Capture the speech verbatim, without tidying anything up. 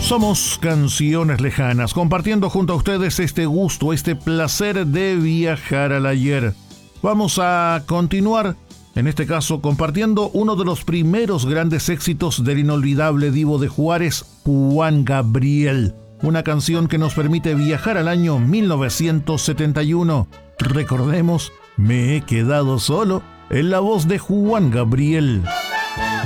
Somos Canciones Lejanas, compartiendo junto a ustedes este gusto, este placer de viajar al ayer. Vamos a continuar, en este caso, compartiendo uno de los primeros grandes éxitos del inolvidable divo de Juárez, Juan Gabriel. Una canción que nos permite viajar al año mil novecientos setenta y uno. Recordemos, Me he quedado solo, en la voz de Juan Gabriel.